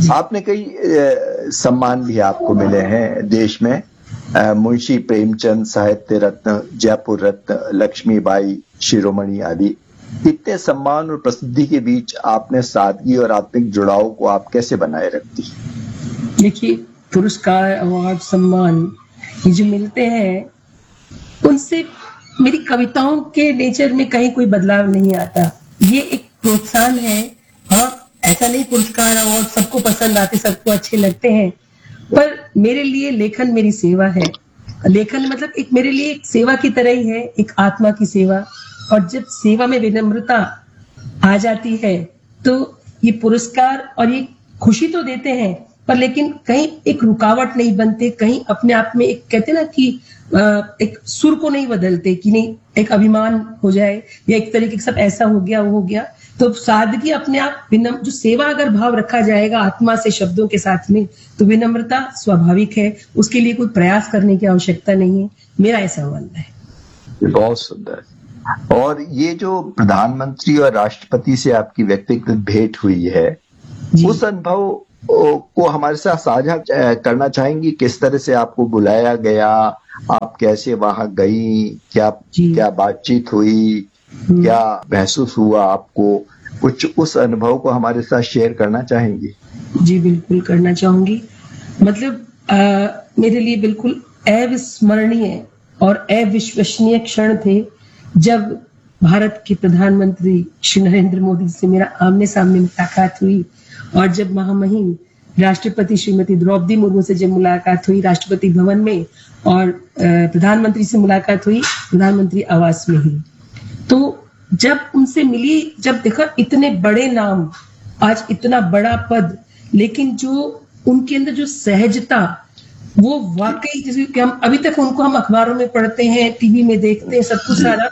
आपने कई सम्मान भी आपको मिले हैं देश में। मुंशी प्रेमचंद साहित्य रत्न, जयपुर रत्न, लक्ष्मीबाई शिरोमणि आदि। इतने सम्मान और प्रसिद्धि के बीच आपने सादगी और आत्मिक जुड़ाव को आप कैसे बनाए रखती? देखिए, पुरस्कार, अवार्ड, सम्मान ये जो मिलते हैं, उनसे मेरी कविताओं के नेचर में कहीं कोई बदलाव नहीं आता। ये एक प्रोत्साहन है। हाँ, ऐसा नहीं पुरस्कार अवार्ड सबको पसंद आते, सबको अच्छे लगते हैं, पर मेरे लिए लेखन मेरी सेवा है। लेखन मतलब एक मेरे लिए एक सेवा की तरह ही है, एक आत्मा की सेवा। और जब सेवा में विनम्रता आ जाती है तो ये पुरस्कार और ये खुशी तो देते हैं, पर लेकिन कहीं एक रुकावट नहीं बनते, कहीं अपने आप में एक कहते ना कि एक सुर को नहीं बदलते कि नहीं एक अभिमान हो जाए या एक तरीके से सब ऐसा हो गया वो हो गया। तो सादगी अपने आप विनम्र, जो सेवा अगर भाव रखा जाएगा आत्मा से शब्दों के साथ में, तो विनम्रता स्वाभाविक है, उसके लिए कोई प्रयास करने की आवश्यकता नहीं है। मेरा ऐसा मानना है। बहुत सुंदर। और ये जो प्रधानमंत्री और राष्ट्रपति से आपकी व्यक्तिगत भेंट हुई है, उस अनुभव को हमारे साथ साझा करना चाहेंगी? किस तरह से आपको बुलाया गया, आप कैसे वहां गई, क्या बातचीत हुई, क्या महसूस हुआ आपको? कुछ उस अनुभव को हमारे साथ शेयर करना चाहेंगी? जी बिल्कुल करना चाहूंगी। मतलब मेरे लिए बिल्कुल अविस्मरणीय और अविश्वसनीय क्षण थे जब भारत के प्रधानमंत्री श्री नरेंद्र मोदी से मेरा आमने सामने मुलाकात हुई, और जब महामहिम राष्ट्रपति श्रीमती द्रौपदी मुर्मू से जब मुलाकात हुई राष्ट्रपति भवन में, और प्रधानमंत्री से मुलाकात हुई प्रधानमंत्री आवास में ही। तो जब उनसे मिली, जब देखा इतने बड़े नाम, आज इतना बड़ा पद, लेकिन जो उनके अंदर जो सहजता, वो वाकई जैसे कि हम अभी तक उनको हम अखबारों में पढ़ते हैं, टीवी में देखते हैं, सब कुछ सारा